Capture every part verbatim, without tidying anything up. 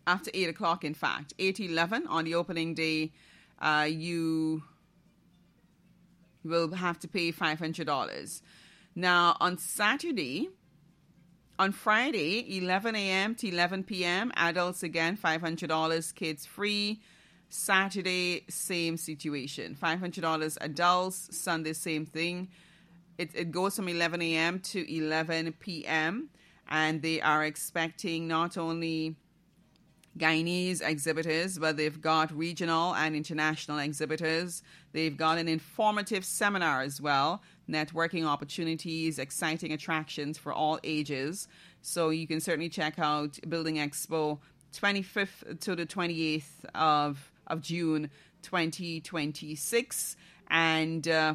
after eight o'clock, in fact, eight eleven on the opening day, uh, you will have to pay five hundred dollars. Now, on Saturday, on Friday, eleven a.m. to eleven p.m., adults again, five hundred dollars, kids free. Saturday, same situation, five hundred dollars adults. Sunday, same thing. It, it goes from eleven a.m. to eleven p.m., and they are expecting not only Guyanese exhibitors, but they've got regional and international exhibitors. They've got an informative seminar as well, networking opportunities, exciting attractions for all ages. So you can certainly check out Building Expo twenty-fifth to the twenty-eighth of, of June twenty twenty-six. And uh,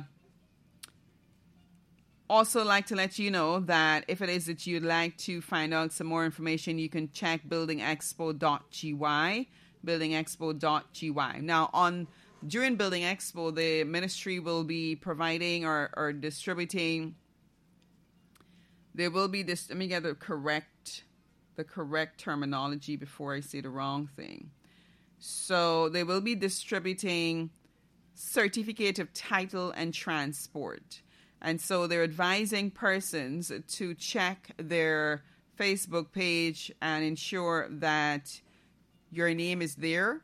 also like to let you know that if it is that you'd like to find out some more information, you can check building expo dot g y, building expo dot g y. Now, on during Building Expo, the ministry will be providing or, or distributing, there will be this, let me get the correct, the correct terminology before I say the wrong thing. So they will be distributing certificate of title and transport. And so they're advising persons to check their Facebook page and ensure that your name is there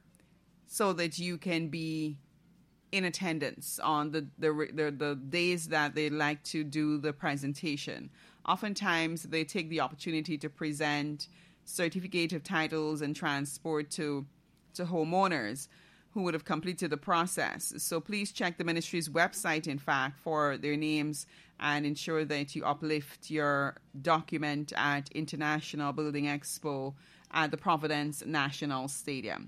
so that you can be in attendance on the, the, the, the days that they like to do the presentation. Oftentimes, they take the opportunity to present certificate of titles and transport to, to homeowners who would have completed the process. So please check the ministry's website, in fact, for their names and ensure that you uplift your document at International Building Expo at the Providence National Stadium.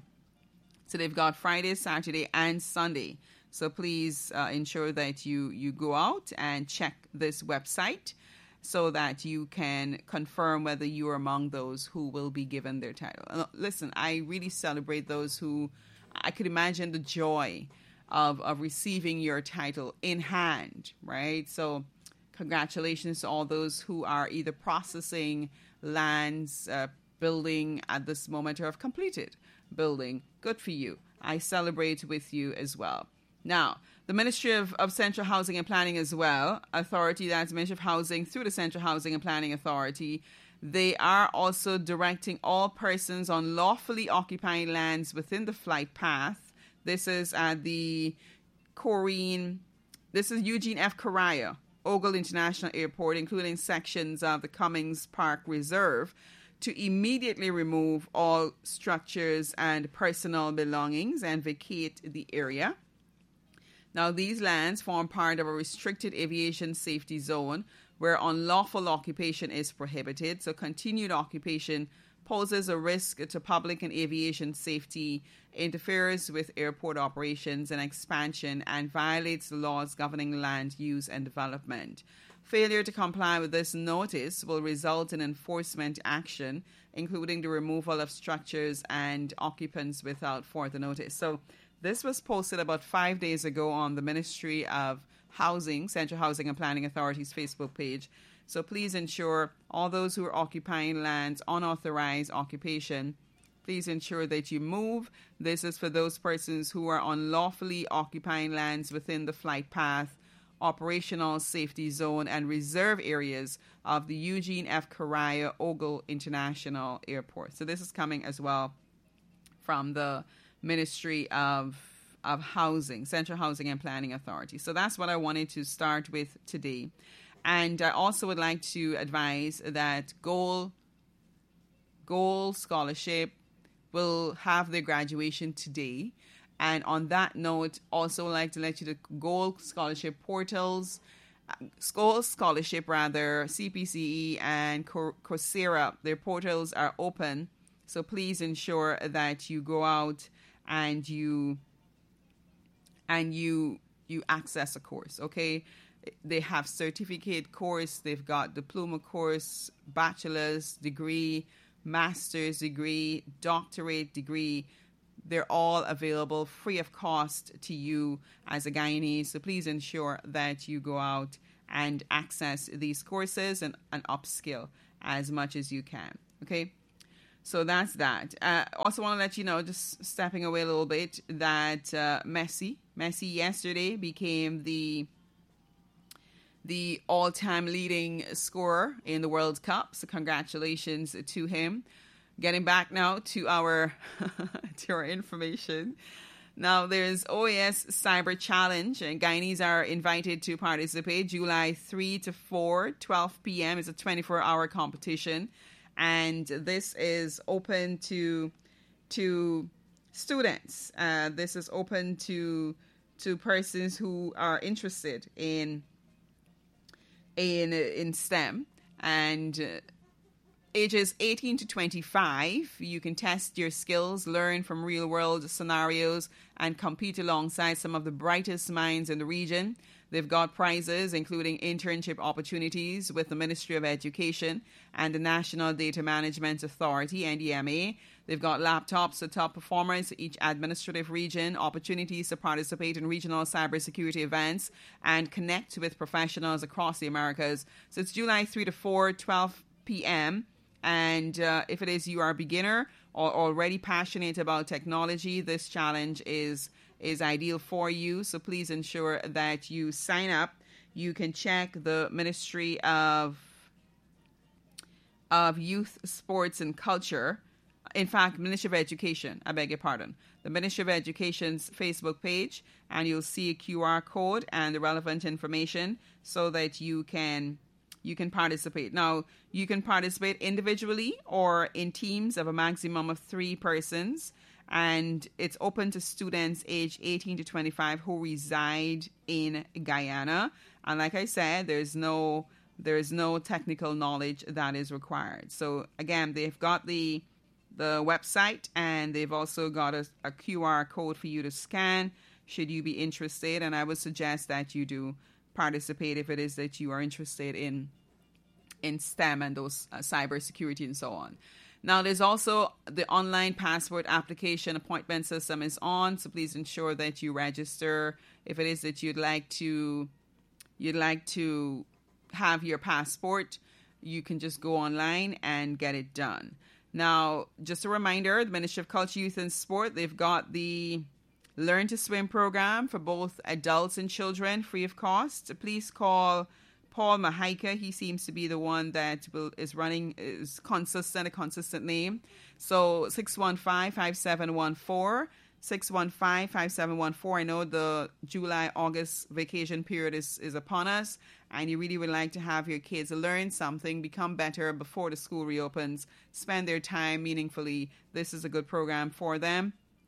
So they've got Friday, Saturday, and Sunday. So please uh, ensure that you, you go out and check this website so that you can confirm whether you are among those who will be given their title. Uh, listen, I really celebrate those who, I could imagine the joy of, of receiving your title in hand, right? So congratulations to all those who are either processing lands, uh, building at this moment, or have completed building. Good for you. I celebrate with you as well. Now, the Ministry of, of Central Housing and Planning as well, authority, that's Ministry of Housing through the Central Housing and Planning Authority, they are also directing all persons on lawfully occupying lands within the flight path. This is at the Corrine, this is Eugene F. Correa, Ogle International Airport, including sections of the Cummings Park Reserve, to immediately remove all structures and personal belongings and vacate the area. Now, these lands form part of a restricted aviation safety zone where unlawful occupation is prohibited. So continued occupation poses a risk to public and aviation safety, interferes with airport operations and expansion, and violates the laws governing land use and development. Failure to comply with this notice will result in enforcement action, including the removal of structures and occupants without further notice. So this was posted about five days ago on the Ministry of Housing, Central Housing and Planning Authority's Facebook page. So please ensure all those who are occupying lands, unauthorized occupation, please ensure that you move. This is for those persons who are unlawfully occupying lands within the flight path, operational safety zone, and reserve areas of the Eugene F. Correa Ogle International Airport. So this is coming as well from the Ministry of, of Housing, Central Housing and Planning Authority. So that's what I wanted to start with today. And I also would like to advise that Goal, Goal Scholarship will have their graduation today. And on that note, also would like to let you the Goal Scholarship portals, Goal Scholarship rather, C P C E and Coursera, their portals are open. So please ensure that you go out and you and you you access a course, okay? They have certificate course, they've got diploma course, bachelor's degree, master's degree, doctorate degree. They're all available free of cost to you as a Guyanese. So please ensure that you go out and access these courses and, and upskill as much as you can. Okay. So that's that. Uh, also want to let you know, just stepping away a little bit, that uh, Messi, Messi yesterday became the the all-time leading scorer in the World Cup. So congratulations to him. Getting back now to our to our information. Now there's O A S Cyber Challenge, and Guyanese are invited to participate July third to fourth, twelve p.m. It's a twenty-four hour competition, and this is open to to students. Uh, this is open to to persons who are interested in in in STEM, and uh, ages eighteen to twenty-five. You can test your skills, learn from real world scenarios, and compete alongside some of the brightest minds in the region. They've got prizes, including internship opportunities with the Ministry of Education and the National Data Management Authority, N D M A. They've got laptops for top performers in each administrative region, opportunities to participate in regional cybersecurity events, and connect with professionals across the Americas. So it's July third to fourth, twelve p.m. And uh, if it is you are a beginner or already passionate about technology, this challenge is is ideal for you. So please ensure that you sign up. You can check the Ministry of of Youth, Sports and Culture. In fact, Ministry of Education, I beg your pardon. The Ministry of Education's Facebook page, and you'll see a Q R code and the relevant information so that you can you can participate. Now, you can participate individually or in teams of a maximum of three persons, and it's open to students aged eighteen to twenty-five who reside in Guyana. And like I said, there's no there's no technical knowledge that is required. So again, they've got the the website, and they've also got a, a Q R code for you to scan should you be interested. And I would suggest that you do participate if it is that you are interested in in STEM and those uh, cybersecurity and so on. Now, there's also the online passport application appointment system is on, so please ensure that you register if it is that you'd like to you'd like to have your passport. You can just go online and get it done. Now, just a reminder, the Ministry of Culture, Youth and Sport, they've got the Learn to Swim program for both adults and children, free of cost. Please call Paul Mahaika. He seems to be the one that will, is running, is consistent, a consistent name. So six one five, five seven one four, six one five, five seven one four. I know the July-August vacation period is, is upon us, and you really would like to have your kids learn something, become better before the school reopens, spend their time meaningfully. This is a good program for them.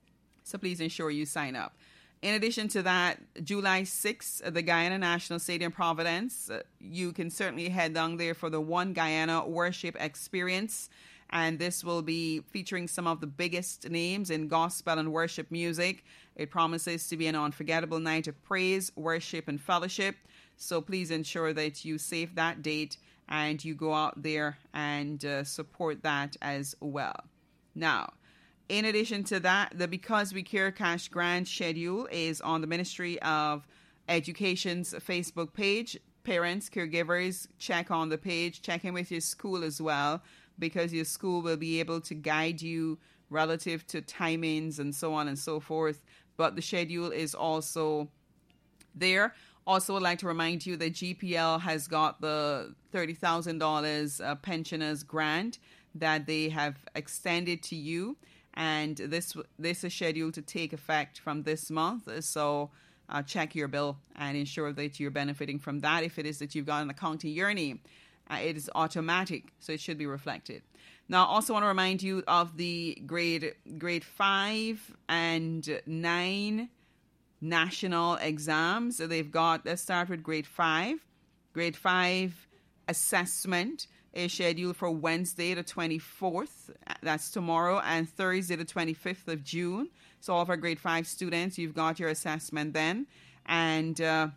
So please ensure you sign up. In addition to that, July sixth, the Guyana National Stadium, Providence, uh, you can certainly head down there for the One Guyana Worship Experience. And this will be featuring some of the biggest names in gospel and worship music. It promises to be an unforgettable night of praise, worship, and fellowship. So please ensure that you save that date and you go out there and uh, support that as well. Now, in addition to that, the Because We Care Cash Grant schedule is on the Ministry of Education's Facebook page. Parents, caregivers, check on the page. Check in with your school as well, because your school will be able to guide you relative to timings and so on and so forth. But the schedule is also there. Also, would like to remind you that G P L has got the thirty thousand dollars uh, pensioners grant that they have extended to you. And this this is scheduled to take effect from this month. So uh, check your bill and ensure that you're benefiting from that. If it is that you've got an account in your name, uh, it is automatic, so it should be reflected. Now, I also want to remind you of the grade grade five and nine national exams. So they've got, let's start with grade five. Grade five assessment is scheduled for Wednesday the twenty-fourth, that's tomorrow, and Thursday the twenty-fifth of June. So all of our grade five students, you've got your assessment then. And, uh,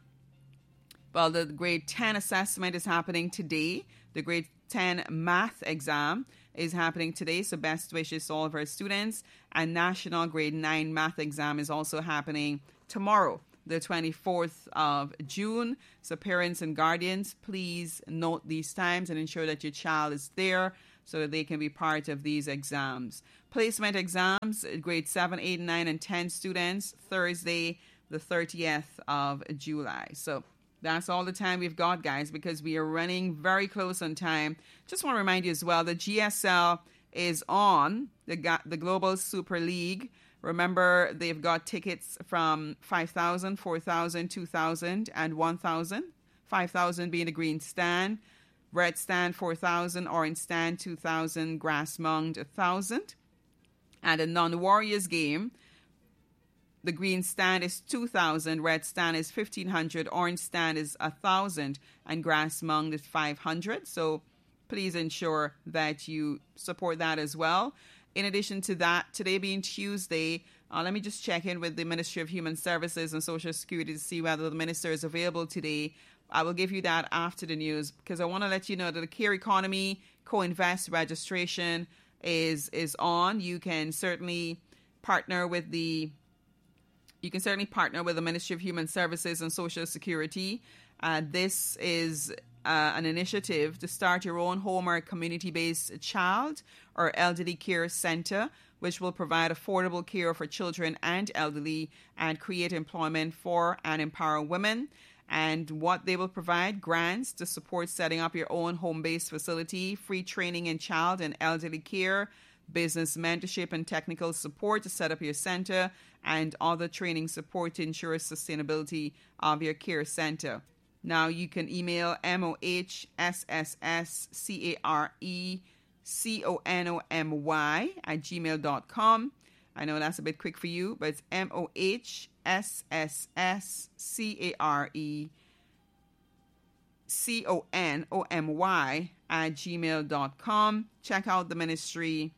well, the grade ten assessment is happening today. The grade ten math exam is happening today, so best wishes to all of our students. And national grade nine math exam is also happening tomorrow, the twenty-fourth of June. So parents and guardians, please note these times and ensure that your child is there so that they can be part of these exams. Placement exams, grade seven, eight, nine, and ten students, Thursday, the thirtieth of July. So that's all the time we've got, guys, because we are running very close on time. Just want to remind you as well that G S L is on the, the Global Super League. Remember, they've got tickets from five thousand, four thousand, two thousand, and one thousand. five thousand being the green stand, red stand four thousand, orange stand two thousand, grass mound one thousand. And a non-Warriors game, the green stand is two thousand, red stand is fifteen hundred, orange stand is one thousand, and grass mound is five hundred. So please ensure that you support that as well. In addition to that, today being Tuesday, uh, let me just check in with the Ministry of Human Services and Social Security to see whether the minister is available today. I will give you that after the news, because I want to let you know that the Care Economy Co-Invest registration is is on. You can certainly partner with the you can certainly partner with the Ministry of Human Services and Social Security. Uh, this is uh, an initiative to start your own home or community-based child or elderly care center, which will provide affordable care for children and elderly and create employment for and empower women. And what they will provide, grants to support setting up your own home-based facility, free training in child and elderly care, business mentorship and technical support to set up your center, and other training support to ensure sustainability of your care center. Now you can email M O H S S S C A R E C O N O M Y at gmail dot com. I know that's a bit quick for you, but it's M O H S S S C A R E C O N O M Y at gmail dot com. Check out the ministry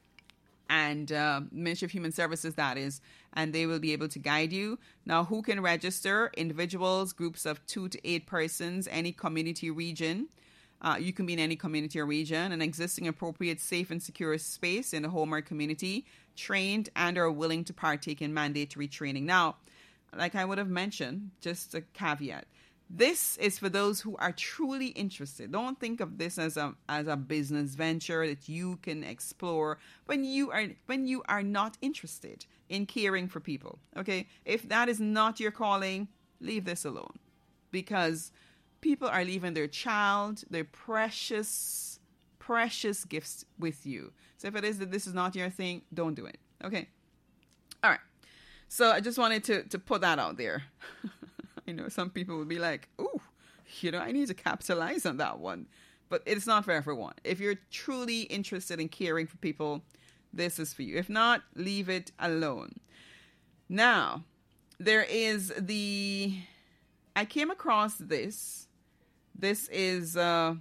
and uh, Ministry of Human Services, that is, and they will be able to guide you. Now, who can register? Individuals, groups of two to eight persons, any community region. Uh, you can be in any community or region, an existing appropriate, safe, and secure space in the home or community, trained and are willing to partake in mandatory training. Now, like I would have mentioned, just a caveat. This is for those who are truly interested. Don't think of this as a as a business venture that you can explore when you are when you are not interested in caring for people. Okay? If that is not your calling, leave this alone. Because people are leaving their child, their precious, precious gifts with you. So if it is that this is not your thing, don't do it. Okay? All right. So I just wanted to, to put that out there. I know some people will be like, ooh, you know, I need to capitalize on that one. But it's not for everyone. If you're truly interested in caring for people, this is for you. If not, leave it alone. Now, there is the... I came across this. This is a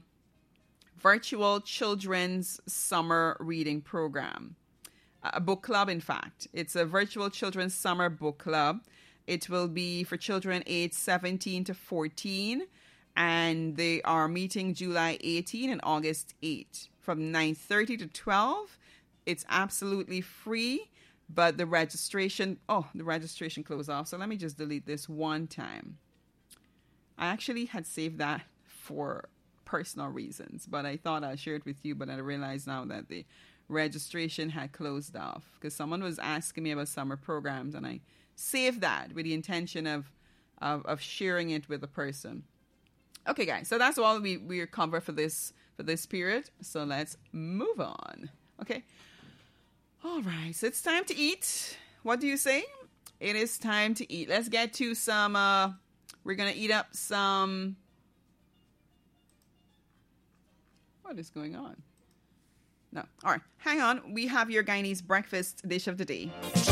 virtual children's summer reading program. A book club, in fact. It's a virtual children's summer book club. It will be for children aged seventeen to fourteen, and they are meeting July eighteenth and August eighth from nine thirty to twelve. It's absolutely free, but the registration, oh, the registration closed off. So let me just delete this one time. I actually had saved that for personal reasons, but I thought I'd share it with you, but I realized now that the registration had closed off because someone was asking me about summer programs, and I saved that with the intention of, of, of sharing it with a person. Okay, guys, so that's all we, we're covered for this, for this period. So let's move on. Okay. All right. So it's time to eat. What do you say? It is time to eat. Let's get to some, uh, we're going to eat up some, what is going on? No. All right. Hang on. We have your Guyanese breakfast dish of the day.